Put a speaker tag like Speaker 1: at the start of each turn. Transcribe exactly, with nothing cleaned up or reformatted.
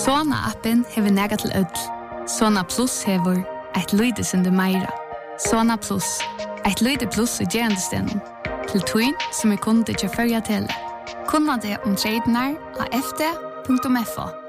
Speaker 1: Sona-appen hever nega til ødel. Sona Plus hever eit lydesende meira. Sona Plus, eit lyde plus i gerandestenen. Til tøyn som er kunde til førja tele. Kunna det om tradenar av f d punktum f o.